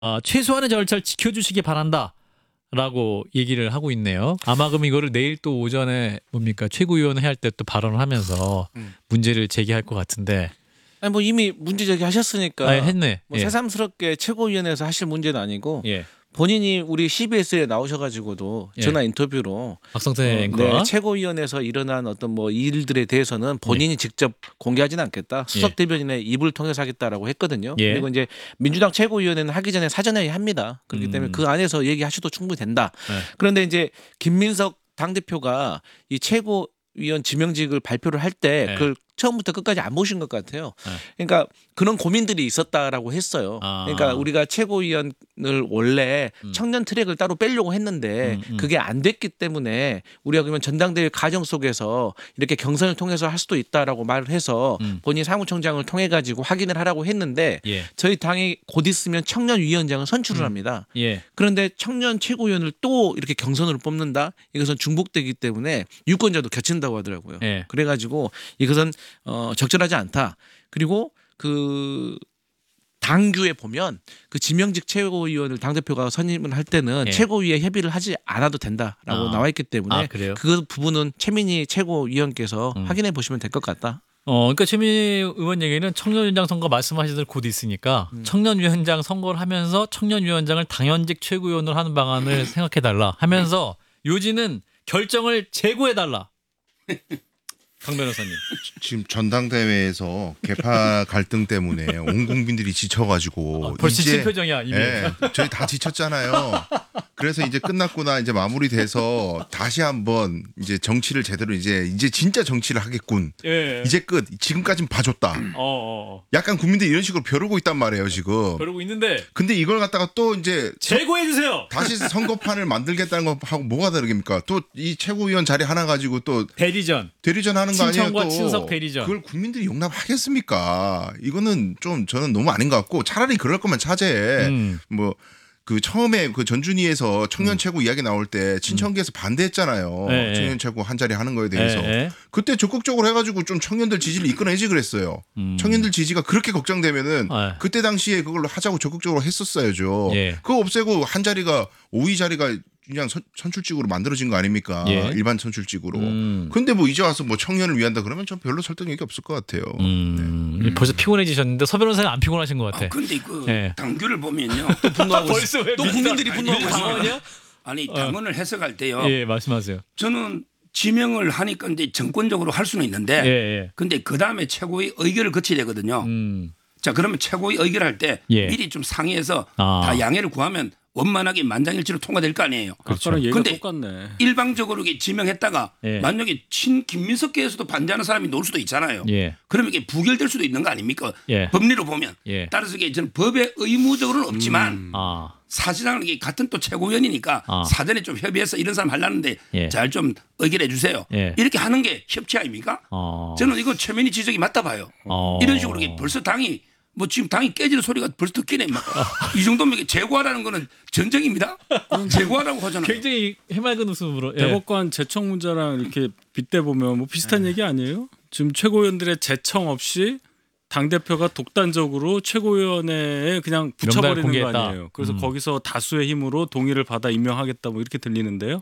최소한의 절차를 지켜주시기 바란다라고 얘기를 하고 있네요. 아마 그럼 이거를 내일 또 오전에 뭡니까 최고위원회 할 때 또 발언을 하면서 문제를 제기할 것 같은데. 아니 뭐 이미 문제 제기하셨으니까 했네. 뭐 새삼스럽게 최고위원회에서 하실 문제는 아니고 예. 본인이 우리 CBS에 나오셔가지고도 예. 전화 인터뷰로 박성태 앵커. 네, 최고위원회에서 일어난 어떤 뭐 일들에 대해서는 본인이 직접 공개하지는 않겠다. 수석 대변인의 입을 통해서 하겠다라고 했거든요. 예. 그리고 이제 민주당 최고위원회는 하기 전에 사전회의 합니다. 그렇기 때문에 그 안에서 얘기하셔도 충분히 된다. 네. 그런데 이제 김민석 당대표가 이 최고위원 지명직을 발표를 할 때 네. 그걸 처음부터 끝까지 안 보신 것 같아요. 그러니까 그런 고민들이 있었다라고 했어요. 그러니까 우리가 최고위원을 원래 청년 트랙을 따로 빼려고 했는데 그게 안 됐기 때문에 우리가 그러면 전당대회 과정 속에서 이렇게 경선을 통해서 할 수도 있다라고 말을 해서 본인 사무총장을 통해 가지고 확인을 하라고 했는데 예. 저희 당이 곧 있으면 청년위원장을 선출을 합니다. 예. 그런데 청년 최고위원을 또 이렇게 경선으로 뽑는다? 이것은 중복되기 때문에 유권자도 겹친다고 하더라고요. 예. 그래가지고 이것은 적절하지 않다. 그리고 그 당규에 보면 그 지명직 최고위원을 당대표가 선임을 할 때는 예. 최고위에 협의를 하지 않아도 된다라고 나와 있기 때문에 그래요? 그 부분은 최민희 최고위원께서 확인해 보시면 될 것 같다. 그러니까 최민희 의원 얘기는 청년위원장 선거 말씀하신 대로 곧 있으니까 청년위원장 선거를 하면서 청년위원장을 당연직 최고위원으로 하는 방안을 생각해달라 하면서 요지는 결정을 재고해달라. 강 변호사님. 지금 전당대회에서 개파 갈등 때문에 온 국민들이 지쳐가지고 벌써 이제 실표정이야 이미. 예, 저희 다 지쳤잖아요. 그래서 이제 끝났구나 이제 마무리돼서 다시 한번 이제 정치를 제대로 이제 진짜 정치를 하겠군. 예. 이제 끝. 지금까진 봐줬다. 약간 국민들이 이런 식으로 벼르고 있단 말이에요 지금. 그러고 있는데. 근데 이걸 갖다가 또 이제 재고해 주세요. 다시 선거판을 만들겠다는 거 하고 뭐가 다르겠습니까? 또 이 최고위원 자리 하나 가지고 또 대리전 하는 거 아니에요? 친청과 또 친석 대리전. 그걸 국민들이 용납하겠습니까? 이거는 좀 저는 너무 아닌 것 같고 차라리 그럴 거면 차제에 뭐 그 처음에 그 전준위에서 청년 최고 이야기 나올 때 친청계에서 반대했잖아요. 네. 청년 최고 한 자리 하는 거에 대해서 네. 그때 적극적으로 해가지고 좀 청년들 지지를 이끌어내지 그랬어요. 청년들 지지가 그렇게 걱정되면은 네. 그때 당시에 그걸로 하자고 적극적으로 했었어야죠. 예. 그거 없애고 한 자리가 5위 자리가 그냥 선출직으로 만들어진 거 아닙니까? 예. 일반 선출직으로. 근데 뭐 이제 와서 뭐 청년을 위한다 그러면 전 별로 설득력이 없을 것 같아요. 벌써 피곤해지셨는데 서 변호사는 안 피곤하신 것 같아. 근데 그 예. 당규를 보면요. 분노하고 벌써 왜 또 국민들이 분노하고 있어요. 당원이요? 아니 당원을 해석할 때요. 예, 말씀하세요. 저는 지명을 하니까 이제 정권적으로 할 수는 있는데, 예. 근데 그 다음에 최고의 의결을 거쳐야 되거든요. 자 그러면 최고의 의결할 때 예. 미리 좀 상의해서 아. 다 양해를 구하면 원만하게 만장일치로 통과될 거 아니에요. 그렇죠. 얘기가 근데 똑같네. 일방적으로 이렇게 지명했다가 예. 만약에 친 김민석계에서도 반대하는 사람이 나올 수도 있잖아요. 예. 그러면 이게 부결될 수도 있는 거 아닙니까? 예. 법리로 보면. 예. 따라서 이게 저는 법에 의무적으로는 없지만 아. 사실상 이게 같은 또 최고위원이니까 사전에 좀 협의해서 이런 사람 하려는데 예. 잘 좀 의결해 주세요. 예. 이렇게 하는 게 협치 아닙니까? 저는 이거 최민희 지적이 맞다 봐요. 이런 식으로 이게 벌써 당이 뭐 지금 당이 깨지는 소리가 벌써 듣기네. 이 정도면 이게 재고하라는 거는 전쟁입니다. 재고하라고 하잖아요. 굉장히 해맑은 웃음으로. 예. 대법관 재청 문제랑 이렇게 빗대 보면 뭐 비슷한 얘기 아니에요? 지금 최고위원들의 재청 없이 당 대표가 독단적으로 최고위원회에 그냥 붙여버리는 거 공개했다. 아니에요? 그래서 거기서 다수의 힘으로 동의를 받아 임명하겠다 뭐 이렇게 들리는데요.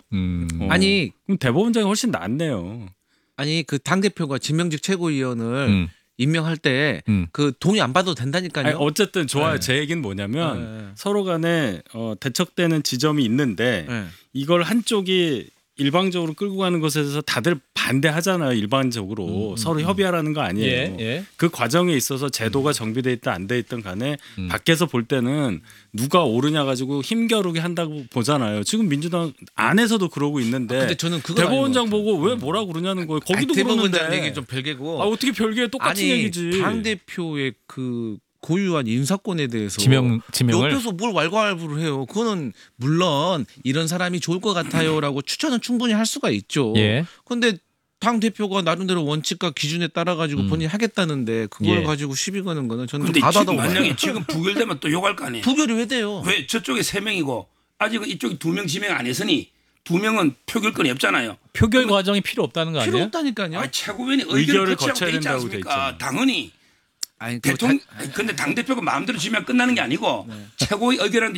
아니 그럼 대법원장이 훨씬 낫네요. 아니 그 당 대표가 지명직 최고위원을 임명할 때 그 동의 안 받아도 된다니까요. 아니, 어쨌든 좋아요. 네. 제 얘기는 뭐냐면 네. 서로 간에 대척되는 지점이 있는데 네. 이걸 한쪽이 일방적으로 끌고 가는 것에 대해서 다들 반대하잖아요. 일반적으로 서로 협의하라는 거 아니에요. 예. 그 과정에 있어서 제도가 정비돼 있든 안 돼 있든 간에 밖에서 볼 때는 누가 옳으냐 가지고 힘겨루게 한다고 보잖아요. 지금 민주당 안에서도 그러고 있는데 근데 저는 그건 대법원장 아닌 것 보고 왜 뭐라 그러냐는 거예요. 거기도 대법원장 그러는데 얘기 좀 별개고. 어떻게 별개 똑같은 아니 얘기지. 당 대표의 그 고유한 인사권에 대해서 지명을 옆에서 뭘 왈가왈부를 해요. 그거는 물론 이런 사람이 좋을 것 같아요라고 추천은 충분히 할 수가 있죠. 예. 그런데 당 대표가 나름대로 원칙과 기준에 따라 가지고 본인이 하겠다는데 그걸 예. 가지고 시비 거는 거는 저는 근데 좀 지금 바다다고 봐요. 만약에 지금 부결되면 또 욕할 거 아니에요. 부결이 왜 돼요? 왜 저쪽에 3명이고 아직은 이쪽이 2명 지명 안 했으니 2명은 표결권이 없잖아요. 표결 과정이 필요 없다는 거 필요 아니에요? 없다니까요. 최고위원이 의결을 의결을 거쳐야 거쳐야 되지 된다고 돼 않습니까? 있잖아요. 당연히 아니, 대통령 근데 당 대표가 마음대로 지면 끝나는 게 아니고 최고의 의결한